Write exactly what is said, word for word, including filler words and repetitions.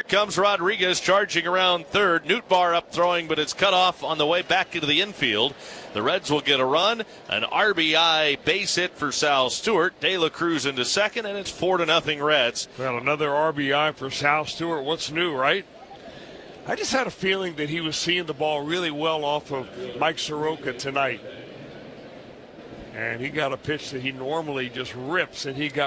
comes Rodriguez charging around third. Nootbaar up throwing, but it's cut off on the way back into the infield. The Reds will get a run, an R B I base hit for Sal Stewart. De La Cruz into second, and it's four to nothing Reds. Well, another R B I for Sal Stewart. What's new, right? I just had a feeling that he was seeing the ball really well off of Mike Soroka tonight. And he got a pitch that he normally just rips, and he got